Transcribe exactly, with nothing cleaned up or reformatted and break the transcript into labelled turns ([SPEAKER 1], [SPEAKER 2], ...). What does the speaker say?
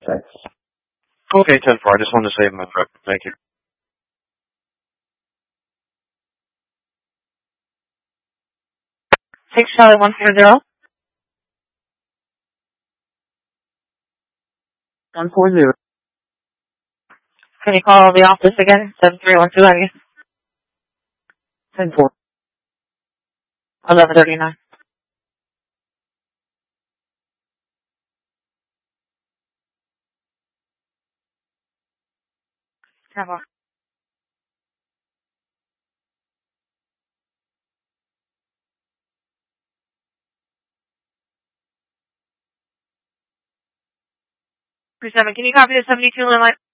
[SPEAKER 1] Thanks.
[SPEAKER 2] Okay, ten four. I just wanted to save my trip. Thank you.
[SPEAKER 3] Six Charlie one four zero.
[SPEAKER 1] One four zero.
[SPEAKER 3] Can you call the office again? Seven three one two. I guess.
[SPEAKER 1] Ten four.
[SPEAKER 3] Eleven thirty nine. Ten four. Three seven. Can you copy the seventy two line?